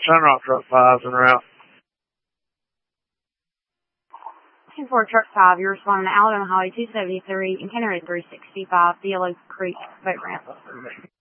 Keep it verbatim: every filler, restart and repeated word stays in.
Sunrock Truck five's en route. ten four Truck five, you're responding to Alabama Highway two seventy-three and County Road three sixty-five, the Yellow Creek boat ramp.